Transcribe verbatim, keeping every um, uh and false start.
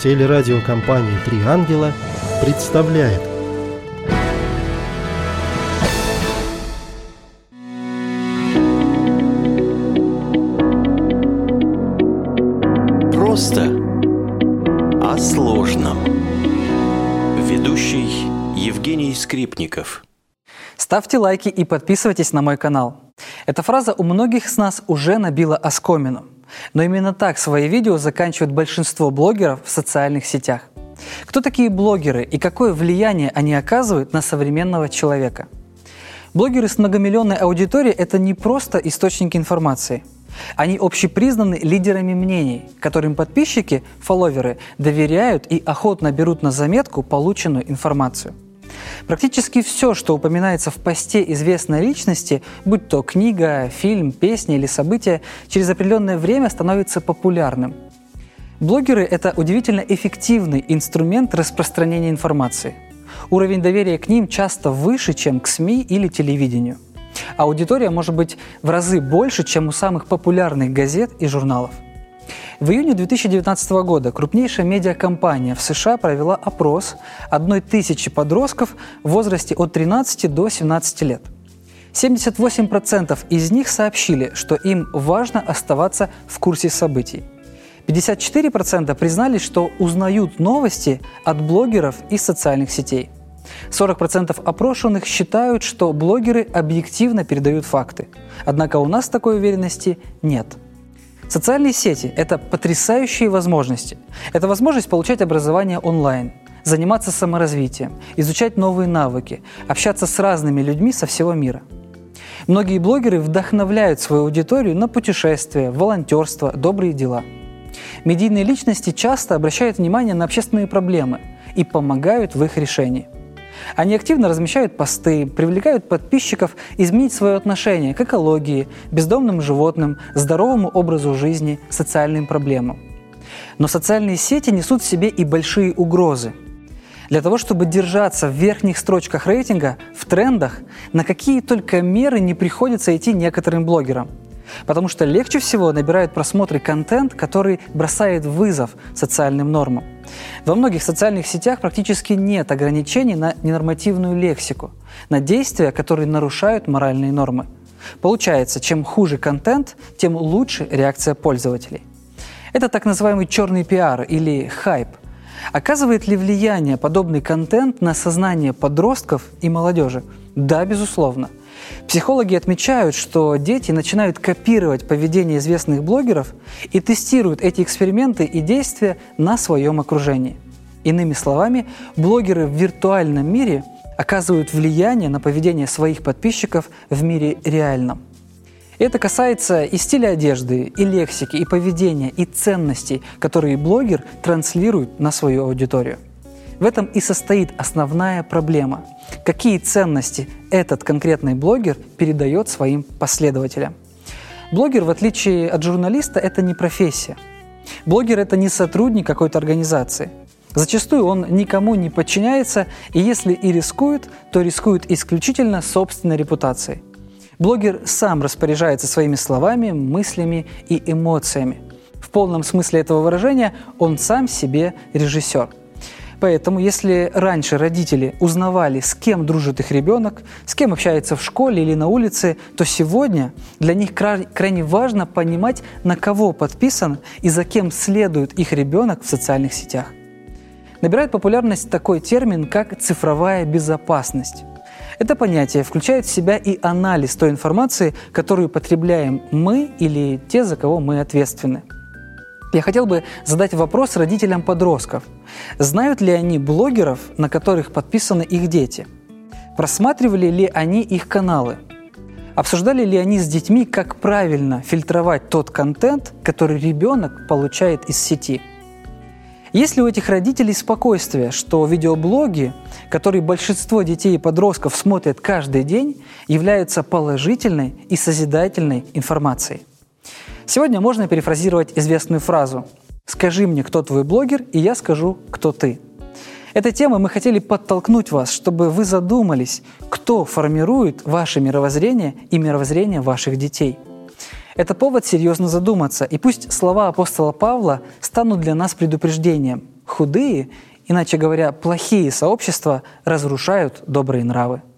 Телерадиокомпания «Три ангела» представляет. Просто о сложном. Ведущий Евгений Скрипников. Ставьте лайки и подписывайтесь на мой канал. Эта фраза у многих с нас уже набила оскомину. Но именно так свои видео заканчивают большинство блогеров в социальных сетях. Кто такие блогеры и какое влияние они оказывают на современного человека? Блогеры с многомиллионной аудиторией – это не просто источники информации. Они общепризнаны лидерами мнений, которым подписчики, фолловеры, доверяют и охотно берут на заметку полученную информацию. Практически все, что упоминается в посте известной личности, будь то книга, фильм, песня или событие, через определенное время становится популярным. Блогеры – это удивительно эффективный инструмент распространения информации. Уровень доверия к ним часто выше, чем к СМИ или телевидению. Аудитория может быть в разы больше, чем у самых популярных газет и журналов. В июне две тысячи девятнадцатого года крупнейшая медиакомпания в США провела опрос одной тысячи подростков в возрасте от тринадцати до семнадцати лет. семьдесят восемь процентов из них сообщили, что им важно оставаться в курсе событий. пятьдесят четыре процента признались, что узнают новости от блогеров из социальных сетей. сорок процентов опрошенных считают, что блогеры объективно передают факты. Однако у нас такой уверенности нет. Социальные сети – это потрясающие возможности. Это возможность получать образование онлайн, заниматься саморазвитием, изучать новые навыки, общаться с разными людьми со всего мира. Многие блогеры вдохновляют свою аудиторию на путешествия, волонтерство, добрые дела. Медийные личности часто обращают внимание на общественные проблемы и помогают в их решении. Они активно размещают посты, привлекают подписчиков изменить свое отношение к экологии, бездомным животным, здоровому образу жизни, социальным проблемам. Но социальные сети несут в себе и большие угрозы. Для того, чтобы держаться в верхних строчках рейтинга, в трендах, на какие только меры не приходится идти некоторым блогерам. Потому что легче всего набирают просмотры контент, который бросает вызов социальным нормам. Во многих социальных сетях практически нет ограничений на ненормативную лексику, на действия, которые нарушают моральные нормы. Получается, чем хуже контент, тем лучше реакция пользователей. Это так называемый черный пиар или хайп. Оказывает ли влияние подобный контент на сознание подростков и молодежи? Да, безусловно. Психологи отмечают, что дети начинают копировать поведение известных блогеров и тестируют эти эксперименты и действия на своем окружении. Иными словами, блогеры в виртуальном мире оказывают влияние на поведение своих подписчиков в мире реальном. Это касается и стиля одежды, и лексики, и поведения, и ценностей, которые блогер транслирует на свою аудиторию. В этом и состоит основная проблема. Какие ценности этот конкретный блогер передает своим последователям? Блогер, в отличие от журналиста, это не профессия. Блогер – это не сотрудник какой-то организации. Зачастую он никому не подчиняется, и если и рискует, то рискует исключительно собственной репутацией. Блогер сам распоряжается своими словами, мыслями и эмоциями. В полном смысле этого выражения он сам себе режиссер. Поэтому, если раньше родители узнавали, с кем дружит их ребенок, с кем общается в школе или на улице, то сегодня для них крайне важно понимать, на кого подписан и за кем следует их ребенок в социальных сетях. Набирает популярность такой термин, как цифровая безопасность. Это понятие включает в себя и анализ той информации, которую потребляем мы или те, за кого мы ответственны. Я хотел бы задать вопрос родителям подростков. Знают ли они блогеров, на которых подписаны их дети? Просматривали ли они их каналы? Обсуждали ли они с детьми, как правильно фильтровать тот контент, который ребенок получает из сети? Есть ли у этих родителей спокойствие, что видеоблоги, которые большинство детей и подростков смотрят каждый день, являются положительной и созидательной информацией? Сегодня можно перефразировать известную фразу «Скажи мне, кто твой блогер, и я скажу, кто ты». Этой темой мы хотели подтолкнуть вас, чтобы вы задумались, кто формирует ваше мировоззрение и мировоззрение ваших детей. Это повод серьезно задуматься, и пусть слова апостола Павла станут для нас предупреждением. Худые, иначе говоря, плохие сообщества разрушают добрые нравы.